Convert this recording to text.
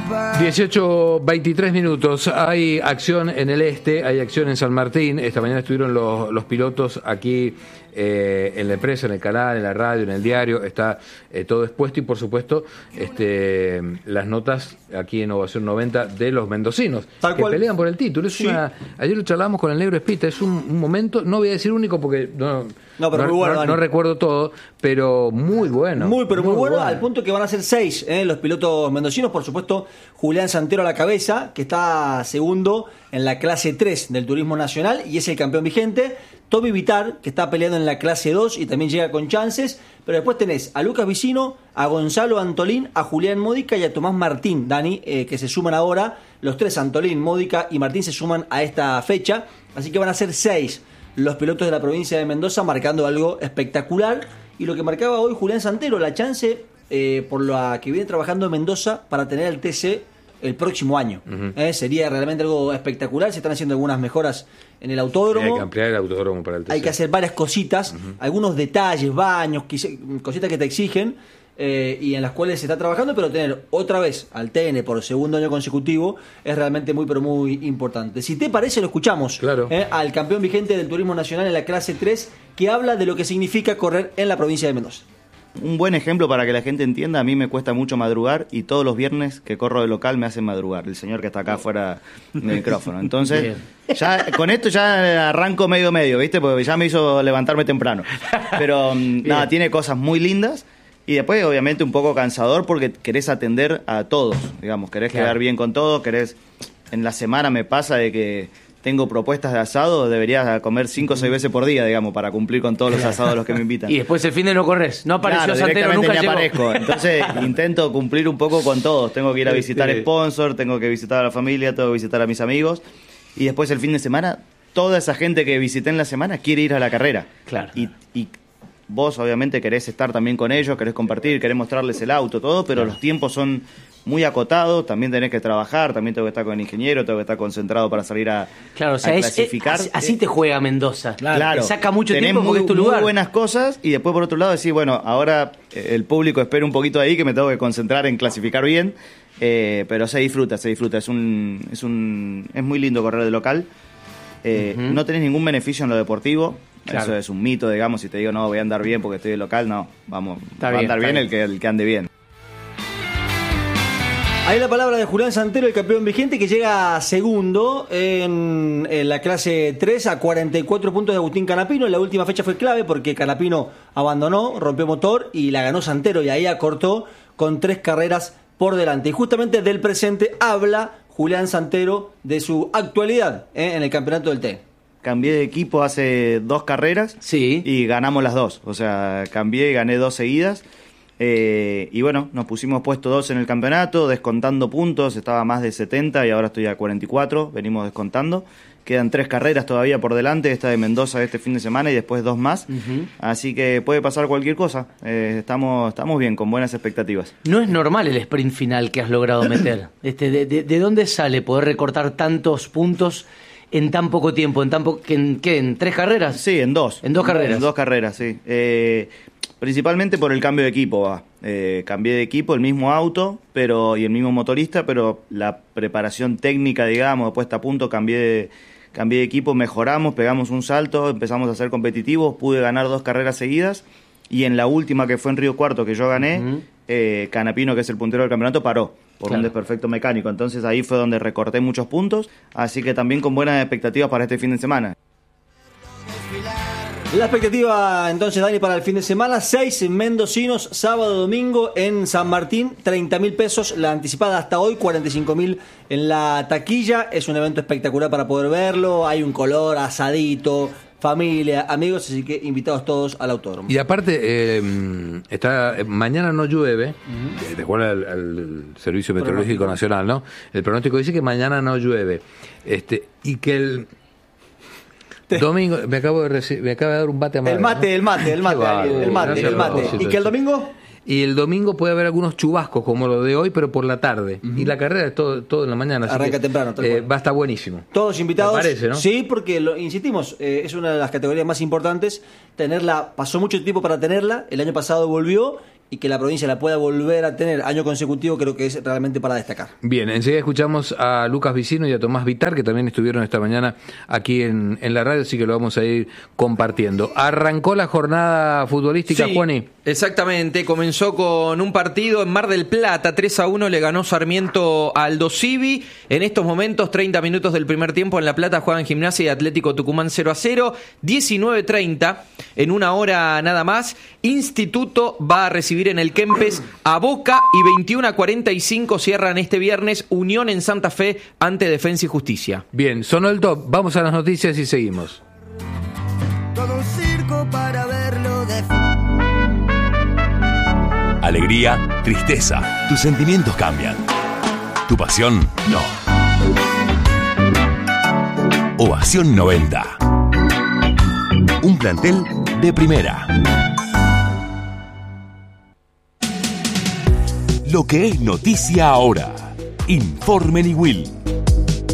18:23 minutos. Hay acción en el este, hay acción en San Martín. Esta mañana estuvieron los pilotos aquí en la empresa, en el canal, en la radio, en el diario. Está todo expuesto y, por supuesto, las notas aquí en Ovación 90 de los mendocinos que pelean por el título. Sí. Ayer lo charlamos con el Negro Espita. Es un momento, no voy a decir único porque no recuerdo todo, pero muy bueno. Muy bueno, al punto que van a ser 6 los pilotos mendocinos. Por supuesto, Julián Santero a la cabeza, que está segundo en la clase 3 del turismo nacional y es el campeón vigente. Tommy Vitar, que está peleando en la clase 2 y también llega con chances. Pero después tenés a Lucas Vicino, a Gonzalo Antolín, a Julián Módica y a Tomás Martín, Dani, que se suman ahora. Los tres, Antolín, Módica y Martín, se suman a esta fecha. Así que van a ser 6 los pilotos de la provincia de Mendoza, marcando algo espectacular. Y lo que marcaba hoy Julián Santero, la chance por la que viene trabajando en Mendoza para tener el TC el próximo año. Sería realmente algo espectacular. Se están haciendo algunas mejoras en el autódromo. Hay que ampliar el autódromo para el TC. Hay que hacer varias cositas, algunos detalles, baños, cositas que te exigen y en las cuales se está trabajando, pero tener otra vez al TN por segundo año consecutivo es realmente muy, pero muy importante. Si te parece, lo escuchamos al campeón vigente del turismo nacional en la clase 3, que habla de lo que significa correr en la provincia de Mendoza. Un buen ejemplo para que la gente entienda: a mí me cuesta mucho madrugar y todos los viernes que corro de local me hacen madrugar, el señor que está acá afuera del micrófono. Entonces, ya con esto ya arranco medio, ¿viste? Porque ya me hizo levantarme temprano. Pero nada, tiene cosas muy lindas y después obviamente un poco cansador porque querés atender a todos, digamos, querés quedar bien con todos, en la semana me pasa de que tengo propuestas de asado, debería comer 5 o 6 veces por día, digamos, para cumplir con todos los asados a los que me invitan. Y después el fin de no corres, no apareció Santero, nunca ni llegó. aparezco. Entonces intento cumplir un poco con todos. Tengo que ir a visitar sponsor, tengo que visitar a la familia, tengo que visitar a mis amigos. Y después el fin de semana, toda esa gente que visité en la semana quiere ir a la carrera. Claro. Y vos obviamente querés estar también con ellos, querés compartir, querés mostrarles el auto, todo, pero los tiempos son muy acotados, también tenés que trabajar, también tengo que estar con el ingeniero, tengo que estar concentrado para salir a clasificar. Así te juega Mendoza. Claro. Te saca mucho tenés tiempo porque es tu lugar. Muy buenas cosas y después por otro lado decís, bueno, ahora el público espera un poquito ahí que me tengo que concentrar en clasificar bien, pero se disfruta. Es muy lindo correr de local. No tenés ningún beneficio en lo deportivo. Claro. Eso es un mito, digamos. Si te digo, no, voy a andar bien porque estoy de local, no. Va a andar bien el que ande bien. Ahí la palabra de Julián Santero, el campeón vigente, que llega segundo en la clase 3 a 44 puntos de Agustín Canapino. En la última fecha fue clave porque Canapino abandonó, rompió motor y la ganó Santero, y ahí acortó con 3 carreras por delante. Y justamente del presente habla Julián Santero de su actualidad en el campeonato del TN. Cambié de equipo hace 2 carreras y ganamos las 2. O sea, cambié y gané 2 seguidas. Y bueno, nos pusimos puesto 2 en el campeonato, descontando puntos. Estaba más de 70 y ahora estoy a 44. Venimos descontando. Quedan 3 carreras todavía por delante. Esta de Mendoza este fin de semana y después 2 más. Así que puede pasar cualquier cosa. Estamos bien, con buenas expectativas. No es normal el sprint final que has logrado meter. ¿De dónde sale poder recortar tantos puntos en tan poco tiempo? ¿En 3 carreras? Sí, en 2. En 2 carreras. En 2 carreras, sí. Principalmente por el cambio de equipo. Cambié de equipo, el mismo auto y el mismo motorista, pero la preparación técnica, digamos, puesta a punto, cambié de equipo, mejoramos, pegamos un salto, empezamos a ser competitivos, pude ganar 2 carreras seguidas, y en la última, que fue en Río Cuarto, que yo gané, Canapino, que es el puntero del campeonato, paró por un desperfecto mecánico. Entonces ahí fue donde recorté muchos puntos, así que también con buenas expectativas para este fin de semana. La expectativa entonces, Dani, para el fin de semana: 6 mendocinos, sábado, domingo en San Martín, 30.000 pesos la anticipada hasta hoy, 45.000 en la taquilla. Es un evento espectacular para poder verlo, hay un color, asadito, familia, amigos, así que invitados todos al autódromo. Y aparte, mañana no llueve, de acuerdo al Servicio Meteorológico Nacional, ¿no? El pronóstico dice que mañana no llueve, y que el domingo, me acaba de dar un bate a madre. El mate. ¿Y que el domingo? Y el domingo puede haber algunos chubascos como lo de hoy, pero por la tarde. Y la carrera es todo en la mañana. Arranca temprano. Va a estar buenísimo. Todos invitados. Me parece, ¿no? Sí, porque insistimos, es una de las categorías más importantes. Pasó mucho tiempo para tenerla. El año pasado volvió y que la provincia la pueda volver a tener año consecutivo, creo que es realmente para destacar. Bien, enseguida escuchamos a Lucas Vicino y a Tomás Vitar, que también estuvieron esta mañana aquí en la radio, así que lo vamos a ir compartiendo. Arrancó la jornada futbolística, sí, Juani. Exactamente, comenzó con un partido en Mar del Plata, 3-1 le ganó Sarmiento a Aldo Civi. En estos momentos, 30 minutos del primer tiempo en La Plata juegan Gimnasia y Atlético Tucumán 0-0. 19:30, en una hora nada más, Instituto va a recibir en el Kempes a Boca y 21:45 cierran este viernes Unión en Santa Fe ante Defensa y Justicia. Bien, sonó el top, vamos a las noticias y seguimos. Todo un circo para verlo de Alegría, tristeza, tus sentimientos cambian. Tu pasión, no. Ovación 90. Un plantel de primera. Lo que es noticia ahora. Informe Niwil.